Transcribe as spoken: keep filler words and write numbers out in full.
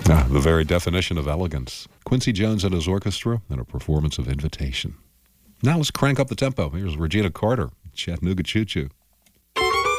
Ah, the very definition of elegance. Quincy Jones and his orchestra and a performance of Invitation. Now let's crank up the tempo. Here's Regina Carter, Chattanooga Choo Choo.